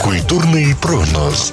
Культурний прогноз.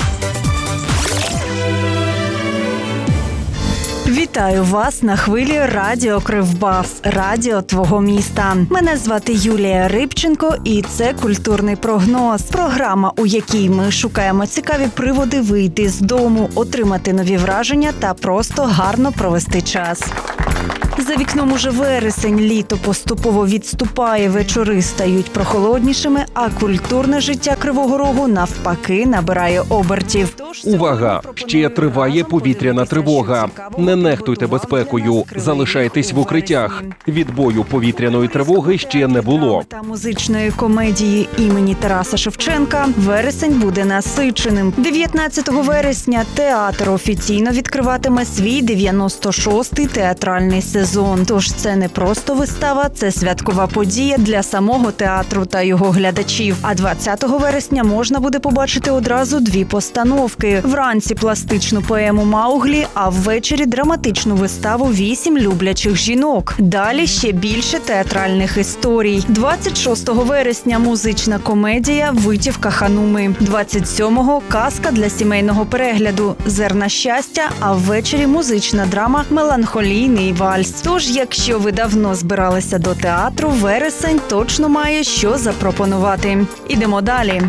Вітаю вас на хвилі Радіо Кривбас, радіо твого міста. Мене звати Юлія Рибченко і це «Культурний прогноз». Програма, у якій ми шукаємо цікаві приводи вийти з дому, отримати нові враження та просто гарно провести час. За вікном уже вересень, літо поступово відступає, вечори стають прохолоднішими, а культурне життя Кривого Рогу навпаки набирає обертів. Увага! Ще триває повітряна тривога. Не нехтуйте безпекою, залишайтесь в укриттях. Відбою повітряної тривоги ще не було. Та музичної комедії імені Тараса Шевченка вересень буде насиченим. 19 вересня театр офіційно відкриватиме свій 96-й театральний сезон. Тож це не просто вистава, це святкова подія для самого театру та його глядачів. А 20 вересня можна буде побачити одразу дві постановки. Вранці пластичну поему «Мауглі», а ввечері драматичну виставу «8 люблячих жінок». Далі ще більше театральних історій. 26 вересня музична комедія «Витівка Хануми». 27-го казка для сімейного перегляду «Зерна щастя», а ввечері музична драма «Меланхолійний вальс». Тож, якщо ви давно збиралися до театру, вересень точно має що запропонувати. Ідемо далі.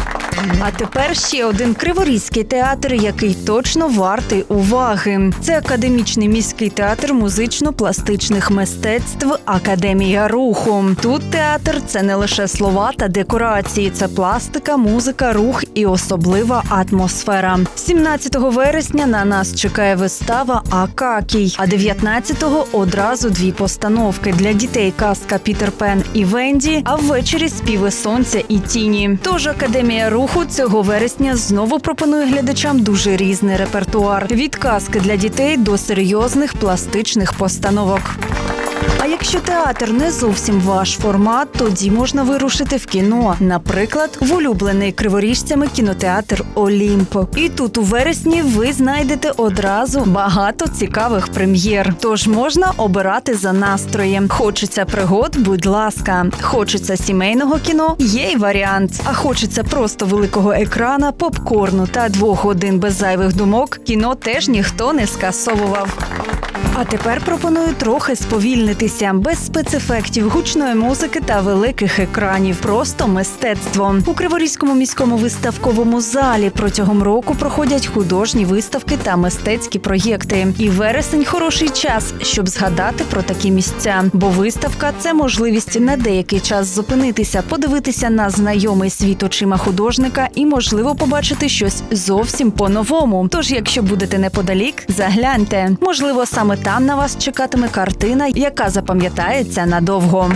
А тепер ще один криворізький театр, який точно вартий уваги. Це Академічний міський театр музично-пластичних мистецтв «Академія руху». Тут театр – це не лише слова та декорації, це пластика, музика, рух і особлива атмосфера. 17 вересня на нас чекає вистава «Акакій», а 19-го одразу дві постановки. Для дітей казка «Пітер Пен і Венді», а ввечері «Співи сонця і тіні». Тож «Академія руху» цього вересня знову пропонує глядачам дуже різний репертуар. Від казки для дітей до серйозних пластичних постановок. А якщо театр не зовсім ваш формат, тоді можна вирушити в кіно. Наприклад, в улюблений криворіжцями кінотеатр «Олімп». І тут у вересні ви знайдете одразу багато цікавих прем'єр. Тож можна обирати за настроєм. Хочеться пригод – будь ласка. Хочеться сімейного кіно – є й варіант. А хочеться просто великого екрана, попкорну та 2 годин без зайвих думок – кіно теж ніхто не скасовував. А тепер пропоную трохи сповільнитися, без спецефектів, гучної музики та великих екранів. Просто мистецтво. У Криворізькому міському виставковому залі протягом року проходять художні виставки та мистецькі проєкти. І вересень – хороший час, щоб згадати про такі місця. Бо виставка – це можливість на деякий час зупинитися, подивитися на знайомий світ очима художника і, можливо, побачити щось зовсім по-новому. Тож, якщо будете неподалік, загляньте. Можливо, саме там на вас чекатиме картина, яка запам'ятається надовго.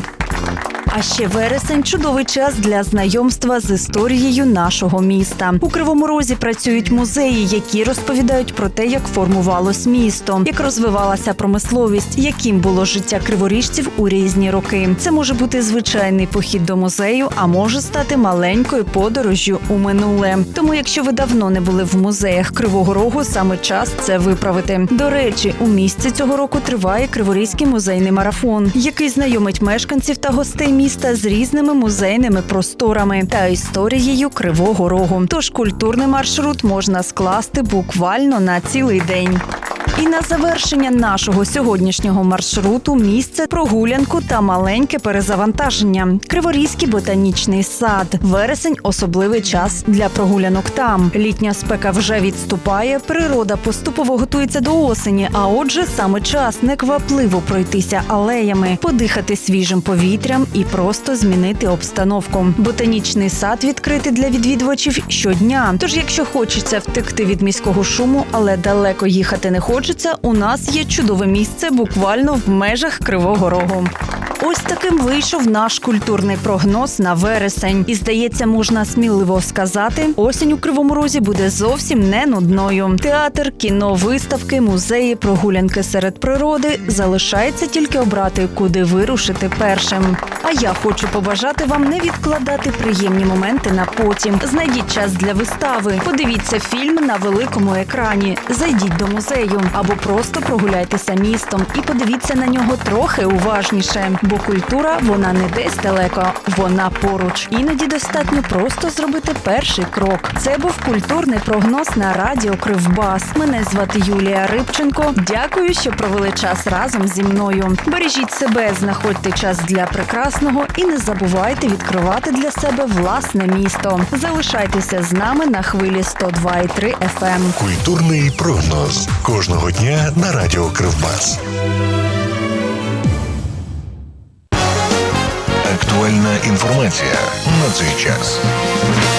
А ще вересень – чудовий час для знайомства з історією нашого міста. У Кривому Розі працюють музеї, які розповідають про те, як формувалось місто, як розвивалася промисловість, яким було життя криворіжців у різні роки. Це може бути звичайний похід до музею, а може стати маленькою подорожжю у минуле. Тому, якщо ви давно не були в музеях Кривого Рогу, саме час це виправити. До речі, у місті цього року триває Криворізький музейний марафон, який знайомить мешканців та гостей міста з різними музейними просторами та історією Кривого Рогу. Тож культурний маршрут можна скласти буквально на цілий день. І на завершення нашого сьогоднішнього маршруту місце, прогулянку та маленьке перезавантаження. Криворізький ботанічний сад. Вересень – особливий час для прогулянок там. Літня спека вже відступає, природа поступово готується до осені, а отже саме час неквапливо пройтися алеями, подихати свіжим повітрям і просто змінити обстановку. Ботанічний сад відкритий для відвідувачів щодня. Тож якщо хочеться втекти від міського шуму, але далеко їхати не хочеться, у нас є чудове місце буквально в межах Кривого Рогу. Ось таким вийшов наш культурний прогноз на вересень. І, здається, можна сміливо сказати, осінь у Кривому Розі буде зовсім не нудною. Театр, кіно, виставки, музеї, прогулянки серед природи. Залишається тільки обрати, куди вирушити першим. А я хочу побажати вам не відкладати приємні моменти на потім. Знайдіть час для вистави, подивіться фільм на великому екрані, зайдіть до музею або просто прогуляйтеся містом і подивіться на нього трохи уважніше. Бо Бо культура, вона не десь далеко, вона поруч. Іноді достатньо просто зробити перший крок. Це був культурний прогноз на радіо Кривбас. Мене звати Юлія Рибченко. Дякую, що провели час разом зі мною. Бережіть себе, знаходьте час для прекрасного і не забувайте відкривати для себе власне місто. Залишайтеся з нами на хвилі 102,3 FM. Культурний прогноз. Кожного дня на радіо Кривбас. Актуальна інформація на цей час.